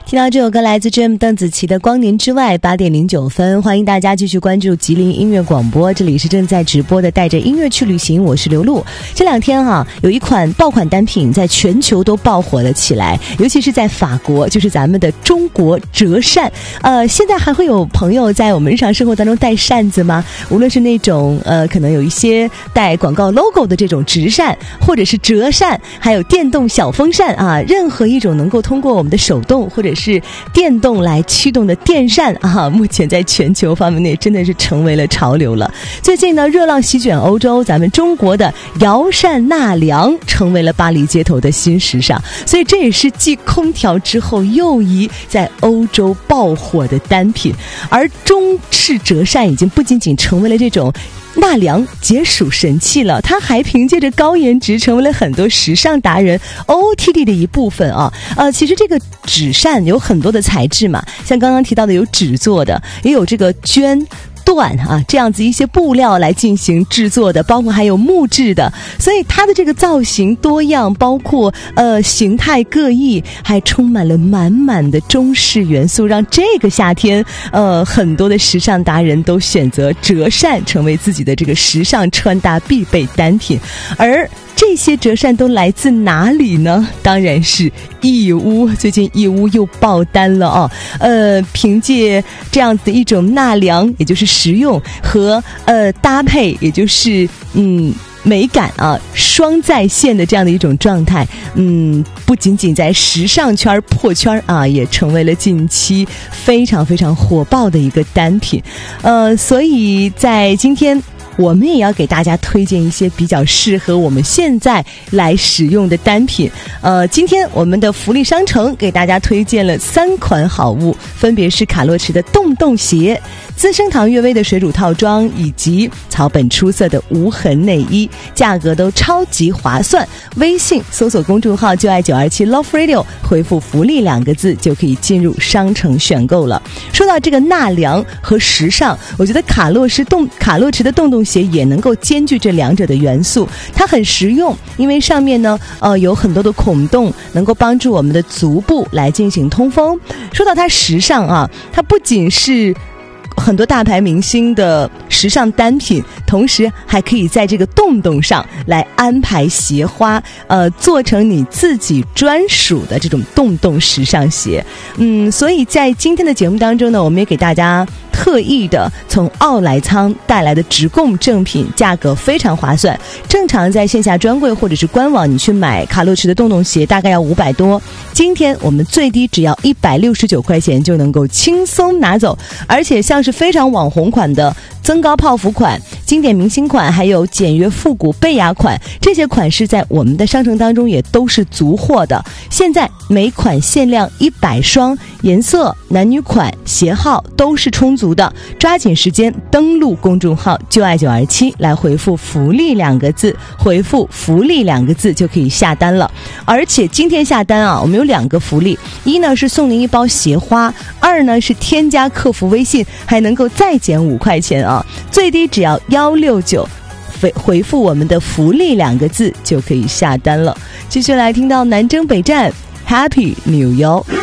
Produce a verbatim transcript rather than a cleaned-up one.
听到这首歌来自 J M 邓紫棋的《光年之外》，八点零九分，欢迎大家继续关注吉林音乐广播，这里是正在直播的带着音乐去旅行，我是刘露。这两天哈、啊，有一款爆款单品在全球都爆火了起来，尤其是在法国，就是咱们的中国折扇。呃，现在还会有朋友在我们日常生活当中带扇子吗？无论是那种呃，可能有一些带广告 logo 的这种直扇，或者是折扇，还有电动小风扇啊，任何一种能够通过我们的手动或者是电动来驱动的电扇啊，目前在全球方面内真的是成为了潮流了。最近呢，热浪席卷欧洲，咱们中国的摇扇纳凉成为了巴黎街头的新时尚，所以这也是继空调之后又一在欧洲爆火的单品。而中式折扇已经不仅仅成为了这种纳凉解暑神器了，它还凭借着高颜值成为了很多时尚达人 O O T D 的一部分啊。呃，其实这个纸扇有很多的材质嘛，像刚刚提到的有纸做的，也有这个绢缎啊，这样子一些布料来进行制作的，包括还有木质的，所以它的这个造型多样，包括呃形态各异，还充满了满满的中式元素，让这个夏天呃很多的时尚达人都选择折扇成为自己的这个时尚穿搭必备单品。而这些折扇都来自哪里呢？当然是义乌，最近义乌又爆单了啊！呃，凭借这样子的一种纳凉，也就是实用和呃搭配，也就是嗯美感啊双在线的这样的一种状态，嗯，不仅仅在时尚圈破圈啊，也成为了近期非常非常火爆的一个单品。呃，所以在今天，我们也要给大家推荐一些比较适合我们现在来使用的单品。呃，今天我们的福利商城给大家推荐了三款好物，分别是卡洛驰的洞洞鞋、资生堂悦薇的水乳套装以及草本出色的无痕内衣，价格都超级划算。微信搜索公众号就爱九二七 Love Radio， 回复福利两个字就可以进入商城选购了。说到这个纳凉和时尚，我觉得卡洛驰洞卡洛驰的洞洞鞋也能够兼具这两者的元素。它很实用，因为上面呢呃有很多的孔洞，能够帮助我们的足部来进行通风。说到它时尚啊，它不仅是很多大牌明星的时尚单品，同时还可以在这个洞洞上来安排鞋花，呃，做成你自己专属的这种洞洞时尚鞋。嗯，所以在今天的节目当中呢，我们也给大家特意的从奥莱仓带来的直供正品，价格非常划算。正常在线下专柜或者是官网，你去买卡洛驰的洞洞鞋大概要五百多，今天我们最低只要一百六十九块钱就能够轻松拿走。而且像是非常网红款的增高泡芙款、经典明星款，还有简约复古贝雅款，这些款式在我们的商城当中也都是足货的。现在每款限量一百双，颜色、男女款、鞋号都是充足的，抓紧时间登录公众号就爱九二七来回复福利两个字，回复福利两个字就可以下单了。而且今天下单啊，我们有两个福利，一呢是送您一包鞋花，二呢是添加客服微信还能够再减五块钱啊，最低只要一六九，回复我们的福利两个字就可以下单了。继续来听到南征北战 Happy New Year。